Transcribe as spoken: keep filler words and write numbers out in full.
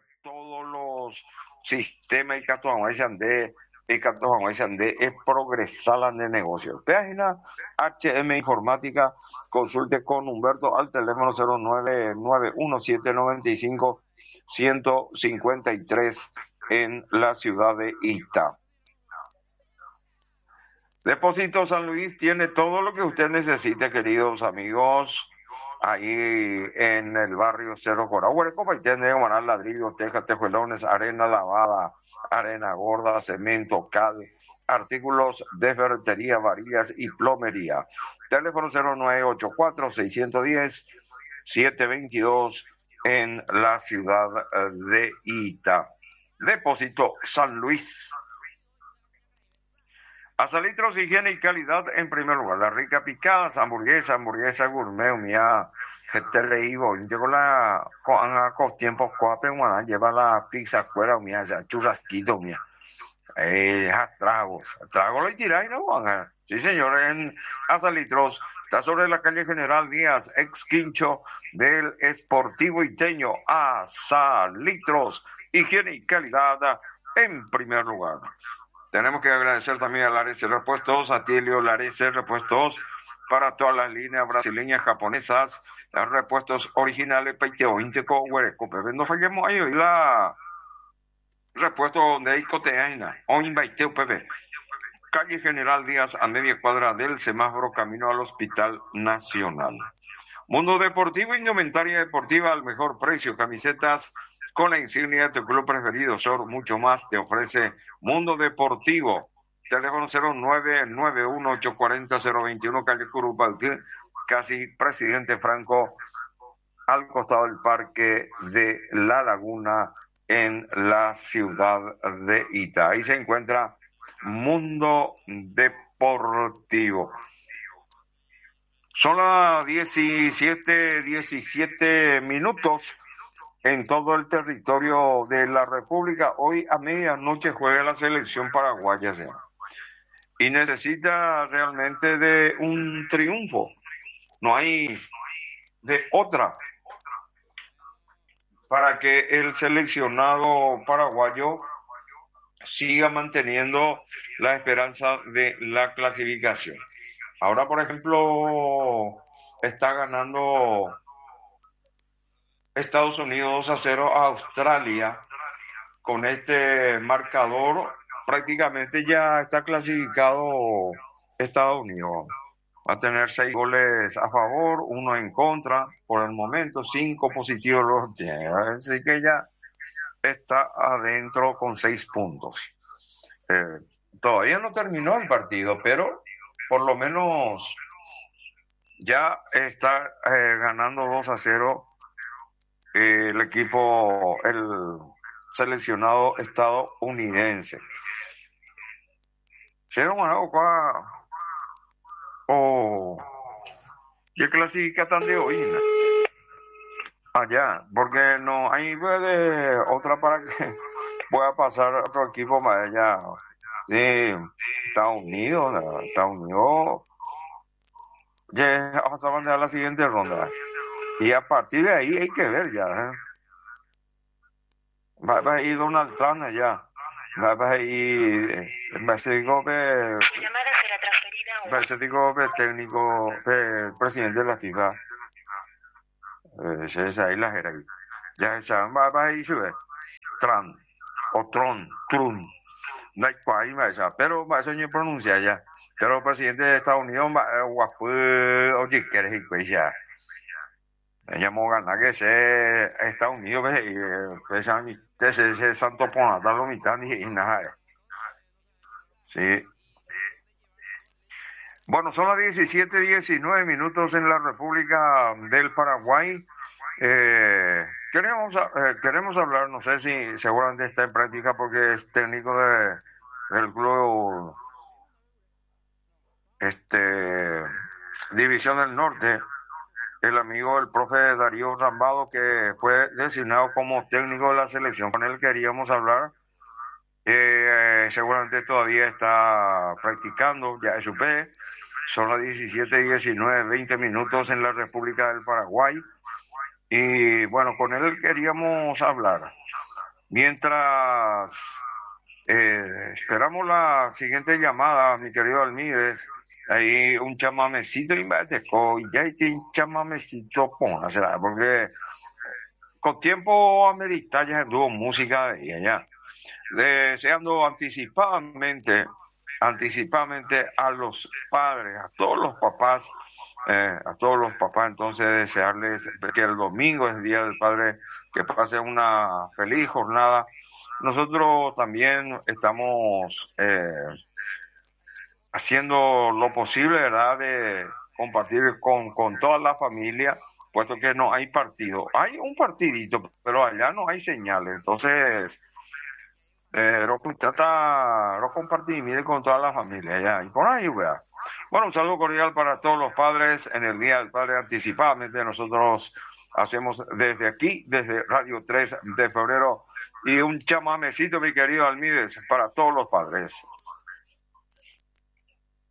todos los sistemas y catuamaisen de y catuamaisen de es progresar de negocio. Página H M Informática, consulte con Humberto al teléfono cero nueve nueve uno siete nueve cinco uno cinco tres en la ciudad de Ita. Depósito San Luis tiene todo lo que usted necesite, queridos amigos, ahí en el barrio Cerro Coragüe. Como tiene ladrillo, tejas, tejuelones, arena lavada, arena gorda, cemento, cal, artículos de ferretería, varillas y plomería. Teléfono cero nueve ocho cuatro seis uno cero siete dos dos en la ciudad de Ita. Depósito San Luis. Azalitros, higiene y calidad en primer lugar. La rica picadas, hamburguesa, hamburguesa gourmet, mía, te reíbo. Yo con la, con, con tiempo, coape, bueno, lleva la pizza fuera, mía, ya, churrasquito, mía. Eh, tragos, tragos lo tiráis, ¿no, Juan? Sí, señor, en Azalitros, está sobre la calle General Díaz, ex quincho del Esportivo Iteño. Azalitros, higiene y calidad en primer lugar. Tenemos que agradecer también a Larece Repuestos, a Tilio Larece Repuestos, para todas las líneas brasileñas, japonesas, los repuestos originales, Paiteo, Inteco, Huereco, pero no fallemos ahí, hoy la repuesto donde hay coteaina, o Invaiteo, Pepe. Calle General Díaz, a media cuadra del semáforo, camino al Hospital Nacional. Mundo Deportivo, indumentaria deportiva al mejor precio, camisetas con la insignia de tu club preferido, Sor, mucho más te ofrece Mundo Deportivo. Teléfono cero nueve nueve uno ocho cuatro cero cero dos uno, calle Curupaltí, casi Presidente Franco, al costado del Parque de La Laguna, en la ciudad de Ita. Ahí se encuentra Mundo Deportivo. Son las diecisiete, diecisiete minutos en todo el territorio de la República. Hoy a medianoche juega la selección paraguaya, ¿sí? Y necesita realmente de un triunfo. No hay de otra para que el seleccionado paraguayo siga manteniendo la esperanza de la clasificación. Ahora, por ejemplo, está ganando Estados Unidos dos a cero a Australia. Con este marcador prácticamente ya está clasificado Estados Unidos. Va a tener seis goles a favor, uno en contra, por el momento cinco positivos los tiene. Así que ya está adentro con seis puntos. Eh, todavía no terminó el partido, pero por lo menos ya está eh, ganando dos a cero eh, el equipo, el seleccionado estadounidense. ¿Pero bueno, cuál? O ¿qué clasifican de hoy? Allá, porque no hay de otra para que pueda pasar otro equipo más allá. Sí, Estados Unidos, ¿no? Estados Unidos ya pasaban a la siguiente ronda. Y a partir de ahí hay que ver ya. ¿eh? Va, va a ir Donald Trump allá. Va, va a ir. Va a ser digo que. Va a ser digo que técnico, que presidente de la FIFA. Esa es ahí la jerarquía. Ya se va, va a ir Trump. O Trump, Trump. No hay cuál, pero va a ser pronunciar ya. Pero el presidente de Estados Unidos va a guapo, oye, que eres y ya. Llamó ganar que se Estados Unidos, pues, ese, ese santo por natal lo mitad y nada. Sí. Bueno, son las diecisiete diecinueve minutos en la República del Paraguay. Eh, queremos, eh, queremos hablar, no sé si seguramente está en práctica porque es técnico de, del club este, División del Norte, el amigo del profe Darío Rambado, que fue designado como técnico de la selección. Con él queríamos hablar. Eh, seguramente todavía está practicando, ya supe. Son las diecisiete diecinueve, veinte minutos en la República del Paraguay. Y bueno, con él queríamos hablar. Mientras eh, esperamos la siguiente llamada, mi querido Almides, ahí un chamamecito y me tecó, y ya hay un chamamecito, póngasela, porque con tiempo amerita ya tuvo música de ella, deseando anticipadamente, anticipadamente a los padres, a todos los papás, eh, a todos los papás, entonces desearles que el domingo es el Día del Padre, que pasen una feliz jornada. Nosotros también estamos eh, haciendo lo posible, ¿verdad?, de compartir con, con toda la familia, puesto que no hay partido. Hay un partidito, pero allá no hay señales. Entonces, eh, lo que trata, lo compartir, mire, con toda la familia allá. Y por ahí, vea. Bueno, un saludo cordial para todos los padres en el Día del Padre anticipadamente. Nosotros hacemos desde aquí, desde Radio tres de Febrero, y un chamamecito, mi querido Almides, para todos los padres.